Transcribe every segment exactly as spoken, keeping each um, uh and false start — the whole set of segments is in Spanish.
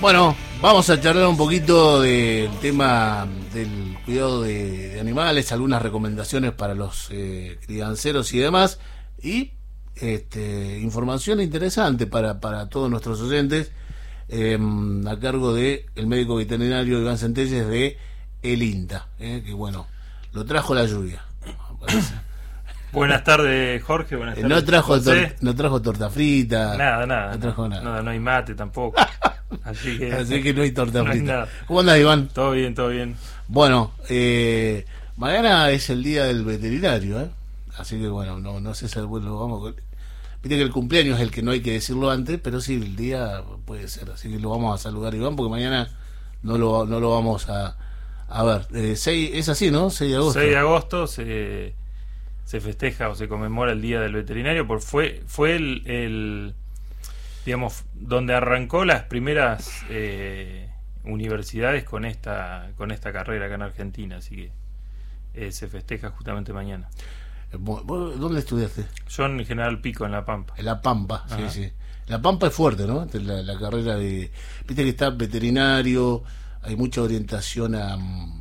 Bueno, vamos a charlar un poquito del tema del cuidado de, de animales, algunas recomendaciones para los eh, crianceros y demás, y este, información interesante para, para todos nuestros oyentes, eh, a cargo de el médico veterinario Iván Centelles de el INTA, eh, que bueno, lo trajo la lluvia, parece. Buenas tardes, Jorge. Buenas tardes. No trajo, tor no trajo torta frita. Nada, nada. No trajo nada. No, no hay mate tampoco. Así que, Así que no hay torta no hay frita. nada. ¿Cómo andas, Iván? Todo bien, todo bien. Bueno, eh, mañana es el día del veterinario, ¿eh? Así que bueno, no, no sé si bueno, vamos. Viste que el cumpleaños es el que no hay que decirlo antes, pero sí, el día puede ser. Así que lo vamos a saludar, Iván, porque mañana no lo, no lo vamos a, a ver. Eh, seis, es así, ¿no? seis de agosto. seis de agosto se, se festeja o se conmemora el Día del Veterinario, porque fue, fue el, el digamos, donde arrancó las primeras eh, universidades con esta con esta carrera acá en Argentina, así que eh, se festeja justamente mañana. ¿Vos dónde estudiaste? Yo en General Pico, en La Pampa. En La Pampa, Ajá. sí, sí. La Pampa es fuerte, ¿no? La, la carrera de... Viste que está veterinario, hay mucha orientación a...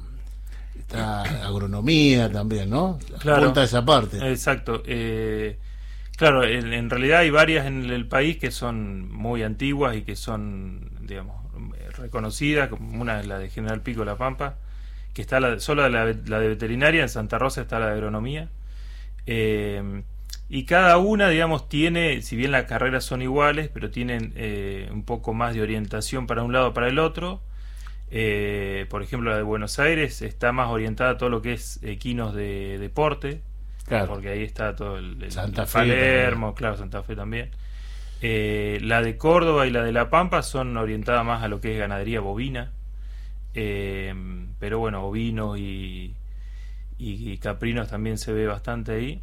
Está agronomía también, ¿no? Claro. Apunta esa parte. Exacto. Eh, claro, en, en realidad hay varias en el país que son muy antiguas y que son, digamos, reconocidas, como una es la de General Pico, La Pampa, que está la, solo la, la de veterinaria, en Santa Rosa está la de agronomía. Eh, y cada una, digamos, tiene, si bien las carreras son iguales, pero tienen eh, un poco más de orientación para un lado o para el otro. Eh, por ejemplo, la de Buenos Aires está más orientada a todo lo que es equinos de deporte, claro, porque ahí está todo el, el Santa el Fe Palermo, también. claro, Santa Fe también. Eh, la de Córdoba y la de La Pampa son orientadas más a lo que es ganadería bovina, eh, pero bueno, ovinos y, y, y caprinos también se ve bastante ahí.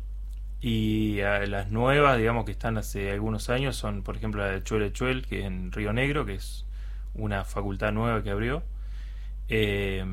Y a las nuevas, digamos, que están hace algunos años, son por ejemplo la de Chuel Chuel, que es en Río Negro, que es una facultad nueva que abrió. Eh,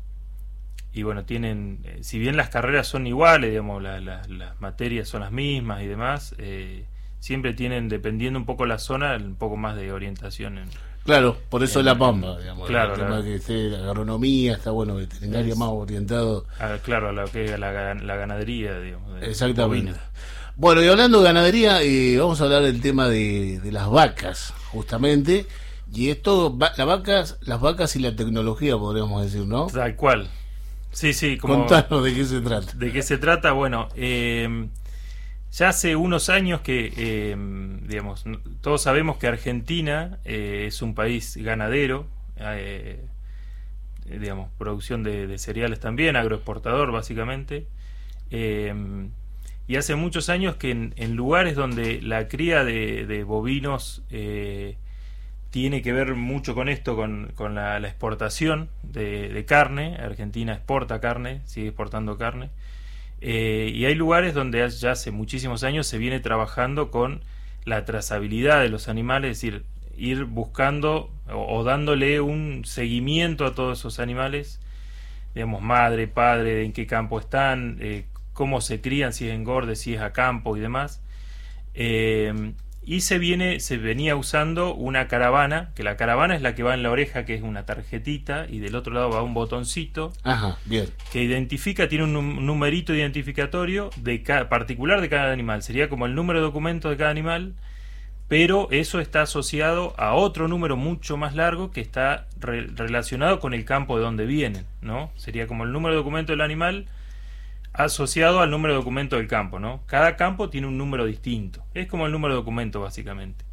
y bueno, tienen, eh, si bien las carreras son iguales, digamos, la, la, las materias son las mismas y demás, eh, siempre tienen, dependiendo un poco la zona, un poco más de orientación en, claro, por eso en, La Pampa, digamos, claro, el tema la, que esté la agronomía, está bueno, veterinaria es, más orientado. a, claro, a lo que es la, la ganadería, digamos, de exactamente. bovina. Bueno, y hablando de ganadería, eh, vamos a hablar del tema de, de las vacas, justamente. Y esto, va, las vacas, las vacas y la tecnología, podríamos decir, ¿no? Tal cual. Sí, sí. Como, contanos de qué se trata. ¿De qué se trata? Bueno, eh, ya hace unos años que, eh, digamos, todos sabemos que Argentina eh, es un país ganadero, eh, digamos, producción de, de cereales también, agroexportador básicamente. Eh, y hace muchos años que en, en lugares donde la cría de, de bovinos eh, tiene que ver mucho con esto, con, con la, la exportación de, de carne. Argentina exporta carne, sigue exportando carne. Eh, y hay lugares donde ya hace muchísimos años se viene trabajando con la trazabilidad de los animales, es decir, ir buscando o, o dándole un seguimiento a todos esos animales, digamos, madre, padre, en qué campo están, eh, cómo se crían, si es engorde, si es a campo y demás. Eh, Y se viene, se venía usando una caravana, que la caravana es la que va en la oreja, que es una tarjetita, y del otro lado va un botoncito. Ajá, bien. Que identifica, tiene un num numerito identificatorio de ca particular de cada animal. Sería como el número de documento de cada animal, pero eso está asociado a otro número mucho más largo que está re relacionado con el campo de donde vienen, ¿no? Sería como el número de documento del animal asociado al número de documento del campo, ¿no? Cada campo tiene un número distinto. Es como el número de documento, básicamente.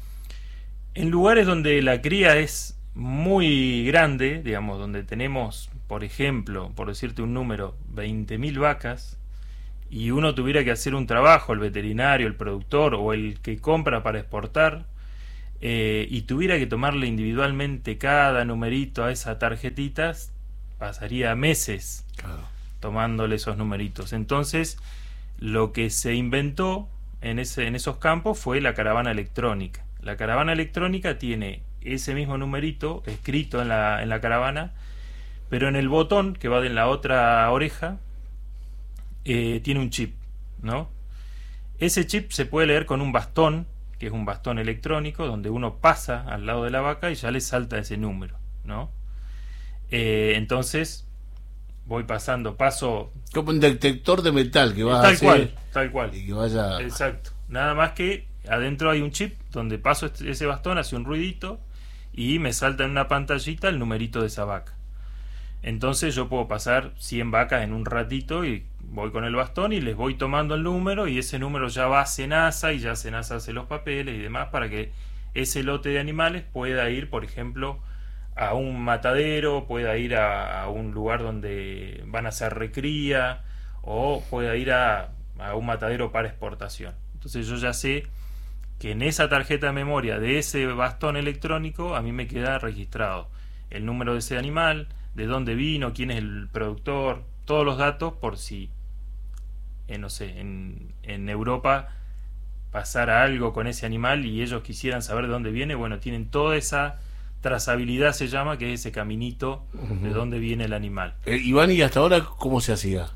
En lugares donde la cría es muy grande, digamos, donde tenemos, por ejemplo, por decirte un número, veinte mil vacas, y uno tuviera que hacer un trabajo, el veterinario, el productor o el que compra para exportar, eh, y tuviera que tomarle individualmente cada numerito a esas tarjetitas, pasaría meses. Claro. Tomándole esos numeritos. Entonces, lo que se inventó en, ese, en esos campos fue la caravana electrónica. La caravana electrónica tiene ese mismo numerito escrito en la, en la caravana, pero en el botón que va de la otra oreja eh, tiene un chip, ¿no? Ese chip se puede leer con un bastón que es un bastón electrónico donde uno pasa al lado de la vaca y ya le salta ese número, ¿no? Eh, entonces voy pasando, paso como un detector de metal que va tal a hacer cual, tal cual. Y que vaya. Exacto. Nada más que adentro hay un chip donde paso este- ese bastón, hace un ruidito y me salta en una pantallita el numerito de esa vaca. Entonces yo puedo pasar cien vacas en un ratito y voy con el bastón y les voy tomando el número, y ese número ya va a Senasa y ya Senasa hace los papeles y demás para que ese lote de animales pueda ir, por ejemplo, a un matadero, pueda ir a, a un lugar donde van a hacer recría, o pueda ir a, a un matadero para exportación. Entonces yo ya sé que en esa tarjeta de memoria de ese bastón electrónico a mí me queda registrado el número de ese animal, de dónde vino, quién es el productor, todos los datos, por si eh, no sé, en, en Europa pasara algo con ese animal y ellos quisieran saber de dónde viene. Bueno, tienen toda esa trazabilidad, se llama, que es ese caminito Uh-huh. de dónde viene el animal. Eh, Iván, ¿y hasta ahora cómo se hacía?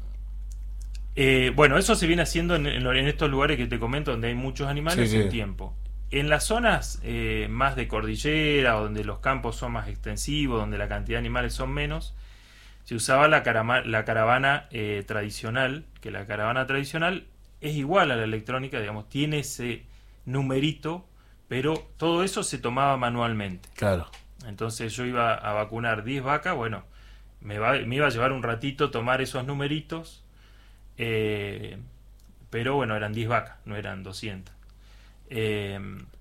Eh, bueno, eso se viene haciendo en, en, en estos lugares que te comento, donde hay muchos animales, Sí, sí. un tiempo. En las zonas eh, más de cordillera, o donde los campos son más extensivos, donde la cantidad de animales son menos, se usaba la, carama- la caravana eh, tradicional, que la caravana tradicional es igual a la electrónica, digamos, tiene ese numerito, pero todo eso se tomaba manualmente. Claro. Entonces yo iba a vacunar diez vacas, bueno, me, va, me iba a llevar un ratito tomar esos numeritos, eh, pero bueno, eran diez vacas, no eran doscientas. Eh,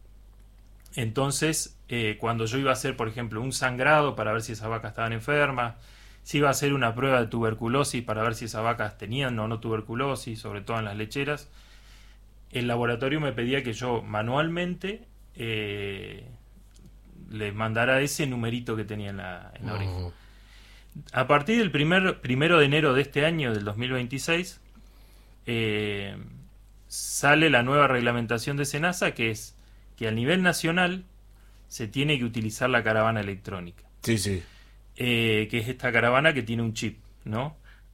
entonces, eh, cuando yo iba a hacer, por ejemplo, un sangrado para ver si esas vacas estaban enfermas, si iba a hacer una prueba de tuberculosis para ver si esas vacas tenían o no tuberculosis, sobre todo en las lecheras, el laboratorio me pedía que yo manualmente eh, les mandara ese numerito que tenía en la, en la oreja. Uh-huh. A partir del primer, primero de enero de este año, del dos mil veintiséis, eh, sale la nueva reglamentación de Senasa, que es que a nivel nacional se tiene que utilizar la caravana electrónica, Sí, sí. eh, que es esta caravana que tiene un chip, ¿no?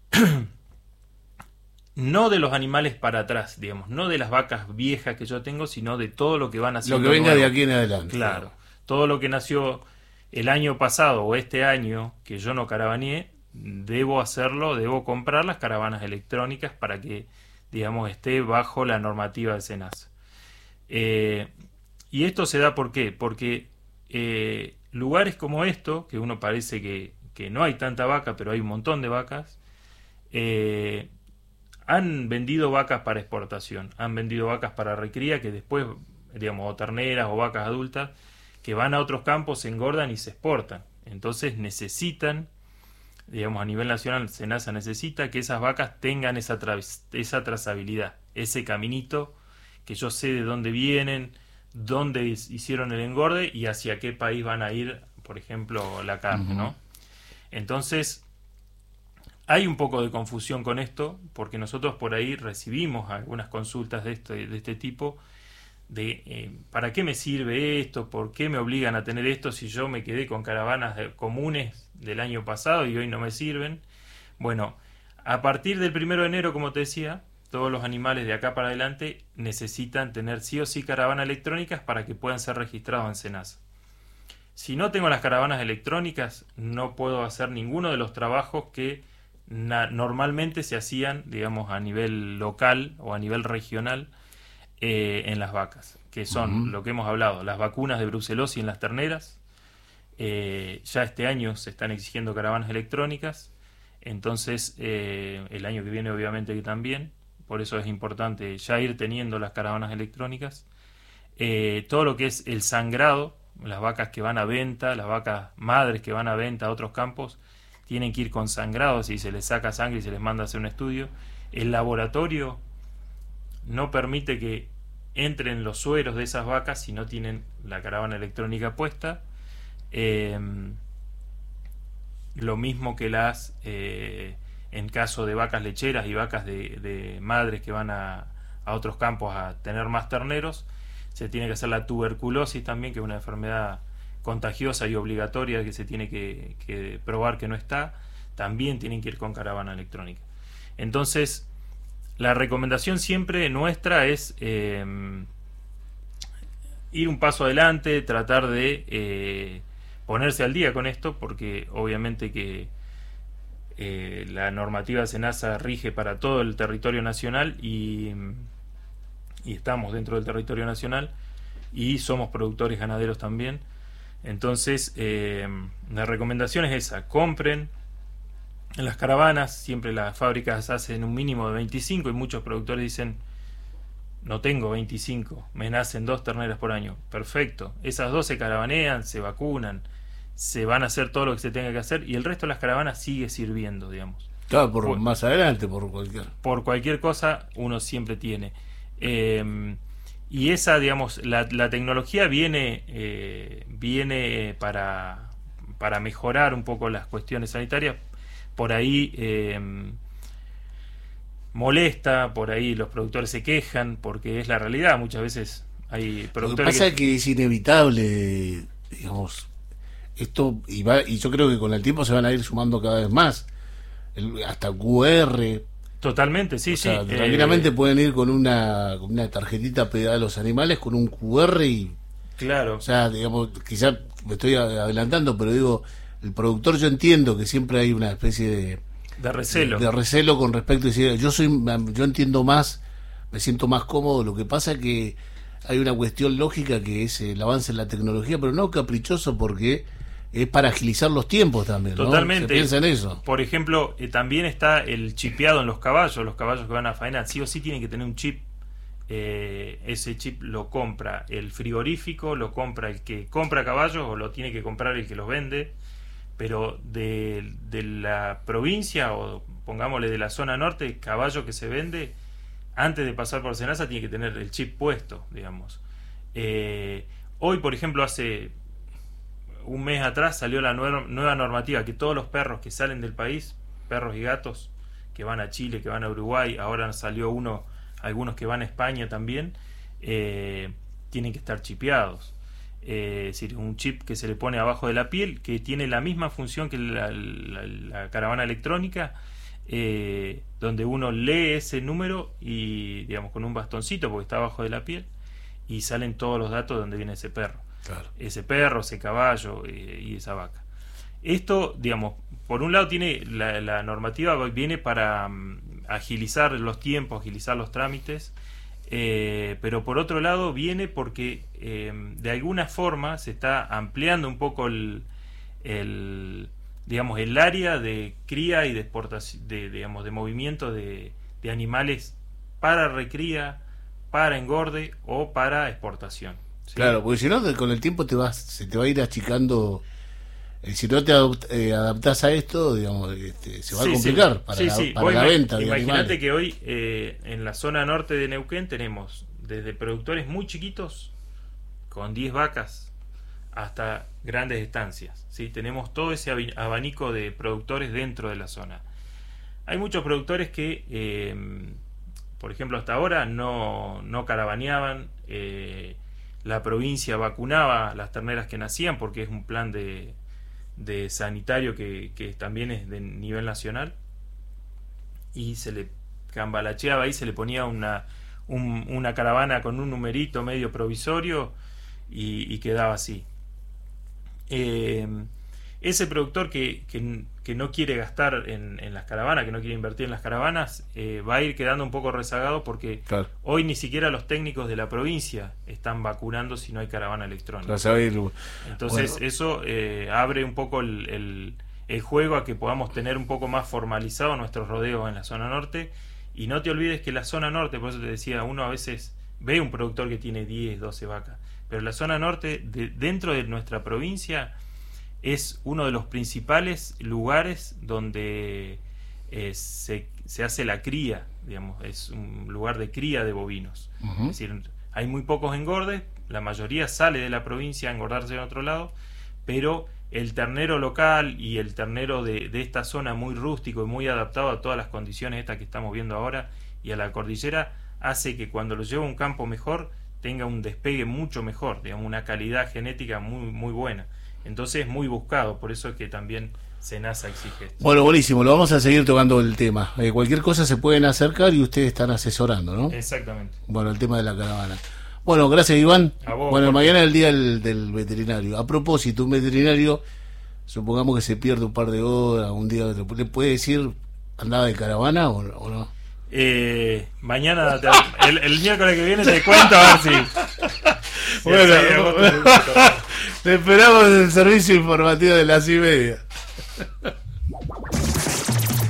No de los animales para atrás, digamos, no de las vacas viejas que yo tengo, sino de todo lo que van haciendo. Lo que venga nuevo. de aquí en adelante. Claro, todo lo que nació el año pasado o este año que yo no caravaneé, debo hacerlo, debo comprar las caravanas electrónicas para que, digamos, esté bajo la normativa de Senasa. Eh, y esto se da ¿por qué? Porque eh, lugares como esto, que uno parece que, que no hay tanta vaca, pero hay un montón de vacas, eh, han vendido vacas para exportación, han vendido vacas para recría, que después, digamos, o terneras o vacas adultas, que van a otros campos, se engordan y se exportan. Entonces necesitan, digamos, a nivel nacional, Senasa necesita que esas vacas tengan esa, tra esa trazabilidad, ese caminito, que yo sé de dónde vienen, dónde hicieron el engorde y hacia qué país van a ir, por ejemplo, la carne, Uh-huh. ¿no? Entonces, hay un poco de confusión con esto, porque nosotros por ahí recibimos algunas consultas de este, de este tipo, de eh, ¿para qué me sirve esto? ¿Por qué me obligan a tener esto si yo me quedé con caravanas de, comunes del año pasado y hoy no me sirven? Bueno, a partir del primero de enero, como te decía, todos los animales de acá para adelante necesitan tener sí o sí caravanas electrónicas para que puedan ser registrados en Senasa. Si no tengo las caravanas electrónicas, no puedo hacer ninguno de los trabajos que na- normalmente se hacían, digamos, a nivel local o a nivel regional eh, en las vacas, que son Uh-huh. lo que hemos hablado, las vacunas de brucelosis en las terneras. Eh, ya este año se están exigiendo caravanas electrónicas, entonces eh, el año que viene obviamente que también, por eso es importante ya ir teniendo las caravanas electrónicas. Eh, todo lo que es el sangrado, las vacas que van a venta, las vacas madres que van a venta a otros campos, tienen que ir con sangrado, si se les saca sangre y se les manda a hacer un estudio. El laboratorio no permite que entren los sueros de esas vacas si no tienen la caravana electrónica puesta. Eh, lo mismo que las eh, en caso de vacas lecheras y vacas de, de madres que van a, a otros campos a tener más terneros, se tiene que hacer la tuberculosis también, que es una enfermedad contagiosa y obligatoria que se tiene que, que probar que no está, también tienen que ir con caravana electrónica. Entonces, la recomendación siempre nuestra es eh, ir un paso adelante, tratar de eh, ponerse al día con esto, porque obviamente que eh, la normativa de SENASA rige para todo el territorio nacional y, y estamos dentro del territorio nacional y somos productores ganaderos también. Entonces, eh, la recomendación es esa: compren en las caravanas. Siempre las fábricas hacen un mínimo de veinticinco y muchos productores dicen: no tengo veinticinco, me nacen dos terneras por año. Perfecto, esas dos se caravanean, se vacunan, se van a hacer todo lo que se tenga que hacer y el resto de las caravanas sigue sirviendo, digamos. Claro, por, por más adelante, por cualquier por cualquier cosa uno siempre tiene. Eh, y esa, digamos, la, la tecnología viene eh, viene para, para mejorar un poco las cuestiones sanitarias. Por ahí eh, molesta, por ahí los productores se quejan, porque es la realidad. Muchas veces hay productores. Lo que pasa que... es que es inevitable, digamos, esto, y, va, y yo creo que con el tiempo se van a ir sumando cada vez más, el, hasta Q R. Totalmente, sí, o sí. sea, tranquilamente eh, pueden ir con una, con una tarjetita pegada a los animales, con un Q R y... Claro. O sea, digamos, quizás me estoy adelantando, pero digo, el productor, yo entiendo que siempre hay una especie de... De recelo. De, de recelo con respecto a decir, yo soy, yo entiendo más, me siento más cómodo. Lo que pasa es que hay una cuestión lógica que es el avance en la tecnología, pero no caprichoso, porque es para agilizar los tiempos también, ¿no? Totalmente. Se piensa en eso. Por ejemplo, eh, también está el chipeado en los caballos. Los caballos que van a faenar sí o sí tienen que tener un chip. Eh, ese chip lo compra el frigorífico, lo compra el que compra caballos o lo tiene que comprar el que los vende. Pero de, de la provincia, o pongámosle de la zona norte, caballo que se vende, antes de pasar por SENASA tiene que tener el chip puesto, digamos. Eh, hoy, por ejemplo, hace un mes atrás salió la nueva, nueva normativa, que todos los perros que salen del país, perros y gatos que van a Chile, que van a Uruguay, ahora salió uno, algunos que van a España también, eh, tienen que estar chipeados. Eh, es decir, un chip que se le pone abajo de la piel, que tiene la misma función que la, la, la caravana electrónica, eh, donde uno lee ese número y, digamos, con un bastoncito, porque está abajo de la piel, y salen todos los datos de donde viene ese perro. Claro. Ese perro, ese caballo eh, y esa vaca. Esto, digamos, por un lado tiene la, la normativa viene para um, agilizar los tiempos, agilizar los trámites. Eh, pero por otro lado viene porque eh, de alguna forma se está ampliando un poco el, el digamos el área de cría y de exportación, de, digamos, de movimiento de, de animales para recría, para engorde o para exportación, ¿sí? Claro, porque si no, con el tiempo te vas, se te va a ir achicando. Si no te eh, adaptás a esto, digamos, este, se va sí, a complicar sí. para, sí, la, sí. para la venta de animales. Imagínate que hoy eh, en la zona norte de Neuquén tenemos desde productores muy chiquitos con diez vacas hasta grandes estancias, ¿sí? Tenemos todo ese abanico de productores dentro de la zona. Hay muchos productores que, eh, por ejemplo, hasta ahora no, no caravaneaban, eh, la provincia vacunaba las terneras que nacían porque es un plan de de sanitario que, que también es de nivel nacional, y se le cambalacheaba ahí, se le ponía una, un, una caravana con un numerito medio provisorio y, y quedaba así. Eh, ese productor que, que, que no quiere gastar en, en las caravanas, que no quiere invertir en las caravanas, eh, va a ir quedando un poco rezagado porque claro. Hoy ni siquiera los técnicos de la provincia están vacunando si no hay caravana electrónica. Entonces bueno. Eso eh, abre un poco el, el, el juego a que podamos tener un poco más formalizado nuestros rodeos en la zona norte. Y no te olvides que la zona norte, por eso te decía, uno a veces ve un productor que tiene diez, doce vacas, pero la zona norte, de, dentro de nuestra provincia, es uno de los principales lugares donde eh, se, se hace la cría, digamos, es un lugar de cría de bovinos. Uh-huh. Es decir, hay muy pocos engordes, la mayoría sale de la provincia a engordarse en otro lado, pero el ternero local y el ternero de, de esta zona muy rústico y muy adaptado a todas las condiciones estas que estamos viendo ahora y a la cordillera, hace que cuando lo lleva a un campo mejor tenga un despegue mucho mejor, digamos, una calidad genética muy, muy buena. Entonces es muy buscado, por eso es que también SENASA exige esto. Bueno, buenísimo, lo vamos a seguir tocando el tema. Eh, cualquier cosa se pueden acercar y ustedes están asesorando, ¿no? Exactamente. Bueno, el tema de la caravana. Bueno, gracias, Iván. A vos, bueno, porque... mañana es el día del, del veterinario. A propósito, un veterinario, supongamos que se pierde un par de horas, un día, ¿le puede decir andaba de caravana o, o no? Eh, mañana, te, el, el miércoles que viene te cuento a ver si... si bueno, así, bueno te esperamos en el servicio informativo de las y media.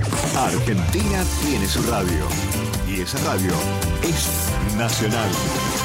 Argentina tiene su radio y esa radio es nacional.